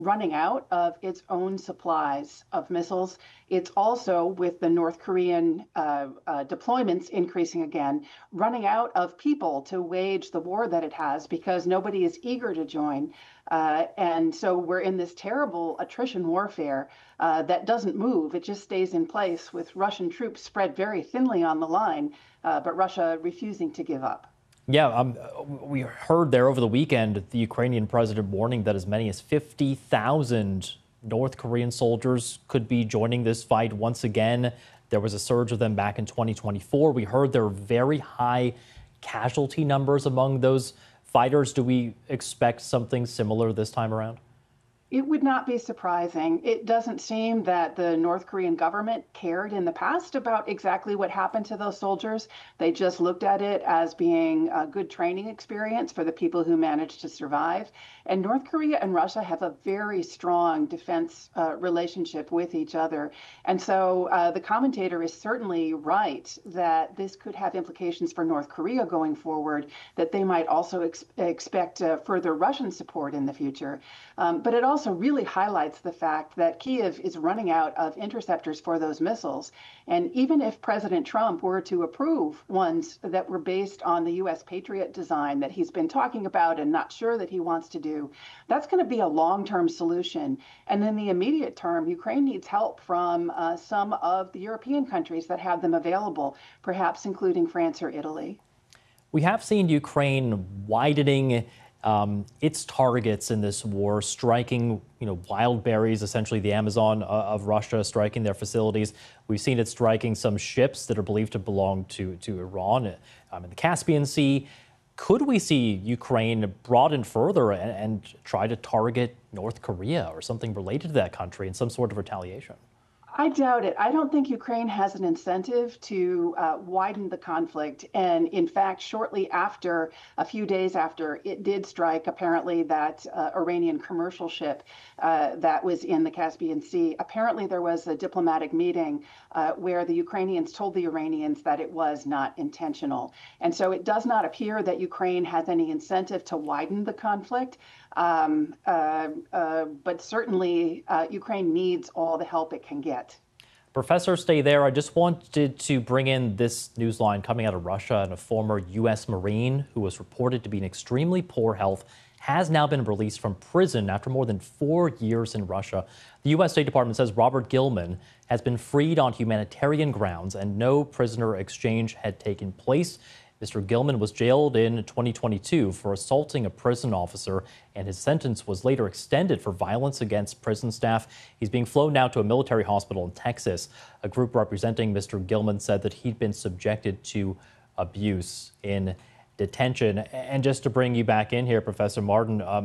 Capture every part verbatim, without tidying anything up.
running out of its own supplies of missiles. It's also, with the North Korean uh, uh, deployments increasing again, running out of people to wage the war that it has because nobody is eager to join. Uh, and so we're in this terrible attrition warfare uh, that doesn't move. It just stays in place with Russian troops spread very thinly on the line, uh, but Russia refusing to give up. Yeah, um, we heard there over the weekend the Ukrainian president warning that as many as fifty thousand North Korean soldiers could be joining this fight once again. There was a surge of them back in twenty twenty-four. We heard there are very high casualty numbers among those fighters. Do we expect something similar this time around? It would not be surprising. It doesn't seem that the North Korean government cared in the past about exactly what happened to those soldiers. They just looked at it as being a good training experience for the people who managed to survive. And North Korea and Russia have a very strong defense uh, relationship with each other. And so uh, the commentator is certainly right that this could have implications for North Korea going forward, that they might also ex expect uh, further Russian support in the future. Um, but it also also really highlights the fact that Kyiv is running out of interceptors for those missiles. And even if President Trump were to approve ones that were based on the U S Patriot design that he's been talking about and not sure that he wants to do, that's going to be a long-term solution. And in the immediate term, Ukraine needs help from uh, some of the European countries that have them available, perhaps including France or Italy. We have seen Ukraine widening Um, its targets in this war, striking, you know, wild berries, essentially the Amazon uh, of Russia, striking their facilities. We've seen it striking some ships that are believed to belong to, to Iran um, in the Caspian Sea. Could we see Ukraine broaden further and, and try to target North Korea or something related to that country in some sort of retaliation? I doubt it. I don't think Ukraine has an incentive to uh, widen the conflict. And in fact, shortly after, a few days after, it did strike apparently that uh, Iranian commercial ship uh, that was in the Caspian Sea. Apparently, there was a diplomatic meeting uh, where the Ukrainians told the Iranians that it was not intentional. And so it does not appear that Ukraine has any incentive to widen the conflict. Um, uh, uh, but certainly, uh, Ukraine needs all the help it can get. Professor, stay there. I just wanted to bring in this news line coming out of Russia, and a former U S Marine who was reported to be in extremely poor health has now been released from prison after more than four years in Russia. The U S State Department says Robert Gilman has been freed on humanitarian grounds and no prisoner exchange had taken place. Mister Gilman was jailed in twenty twenty-two for assaulting a prison officer, and his sentence was later extended for violence against prison staff. He's being flown now to a military hospital in Texas. A group representing Mister Gilman said that he'd been subjected to abuse in detention. And just to bring you back in here, Professor Martin, um,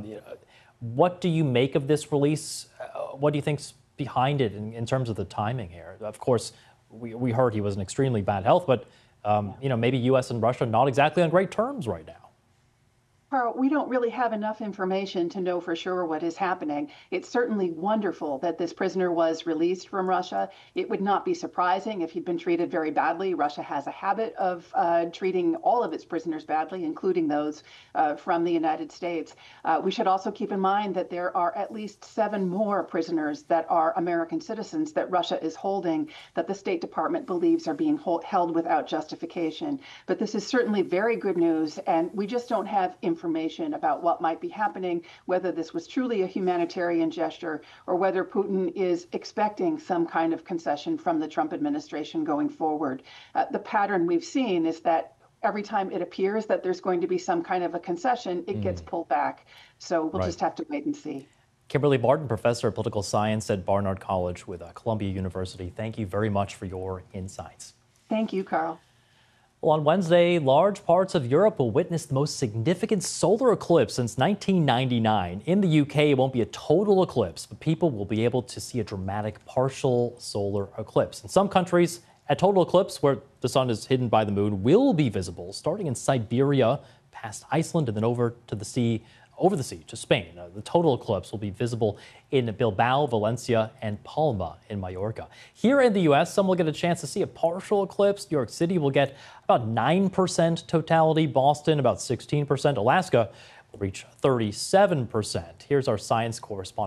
what do you make of this release? Uh, what do you think's behind it in, in terms of the timing here? Of course, we, we heard he was in extremely bad health, but Um, you know, maybe U S and Russia not exactly on great terms right now. Carl, we don't really have enough information to know for sure what is happening. It's certainly wonderful that this prisoner was released from Russia. It would not be surprising if he'd been treated very badly. Russia has a habit of uh, treating all of its prisoners badly, including those uh, from the United States. Uh, we should also keep in mind that there are at least seven more prisoners that are American citizens that Russia is holding, that the State Department believes are being hold, held without justification. But this is certainly very good news, and we just don't have information information about what might be happening, whether this was truly a humanitarian gesture or whether Putin is expecting some kind of concession from the Trump administration going forward. Uh, the pattern we've seen is that every time it appears that there's going to be some kind of a concession, it mm. gets pulled back. So we'll right. just have to wait and see. Kimberly Barton, professor of political science at Barnard College with uh, Columbia University. Thank you very much for your insights. Thank you, Carl. Well, on Wednesday, large parts of Europe will witness the most significant solar eclipse since nineteen ninety-nine. In the U K, it won't be a total eclipse, but people will be able to see a dramatic partial solar eclipse. In some countries, a total eclipse, where the sun is hidden by the moon, will be visible, starting in Siberia, past Iceland, and then over to the sea, over the sea to Spain. Uh, the total eclipse will be visible in Bilbao, Valencia, and Palma in Mallorca. Here in the U S, some will get a chance to see a partial eclipse. New York City will get about nine percent totality, Boston about sixteen percent, Alaska will reach thirty-seven percent. Here's our science correspondent.